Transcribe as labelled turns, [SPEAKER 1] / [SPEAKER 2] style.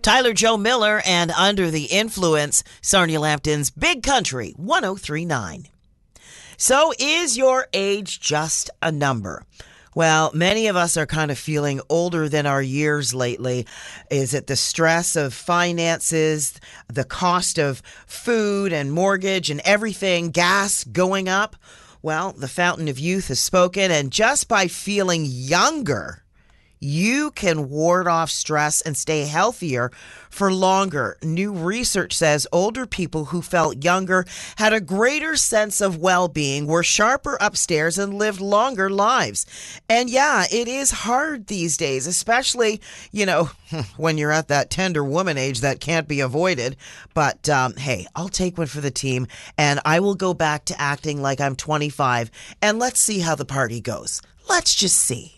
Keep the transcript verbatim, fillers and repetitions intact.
[SPEAKER 1] Tyler Joe Miller and Under the Influence, Sarnia Lambton's Big Country one oh three point nine. So is your age just a number? Well, many of us are kind of feeling older than our years lately. Is it the stress of finances, the cost of food and mortgage and everything, gas going up? Well, the Fountain of Youth has spoken, and just by feeling younger, you can ward off stress and stay healthier for longer. New research says older people who felt younger had a greater sense of well-being, were sharper upstairs, and lived longer lives. And yeah, it is hard these days, especially, you know, when you're at that tender woman age that can't be avoided. But um, hey, I'll take one for the team, and I will go back to acting like I'm twenty-five, and let's see how the party goes. Let's just see.